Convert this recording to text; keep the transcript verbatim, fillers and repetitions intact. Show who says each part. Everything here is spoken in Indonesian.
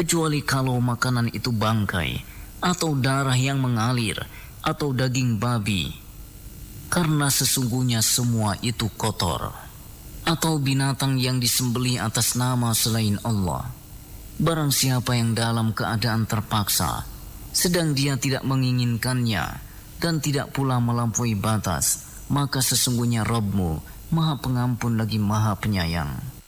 Speaker 1: kecuali kalau makanan itu bangkai, atau darah yang mengalir, atau daging babi, karena sesungguhnya semua itu kotor, atau binatang yang disembelih atas nama selain Allah. Barang siapa yang dalam keadaan terpaksa, sedang dia tidak menginginkannya, dan tidak pula melampaui batas, maka sesungguhnya Rabb-Mu Maha Pengampun lagi Maha Penyayang.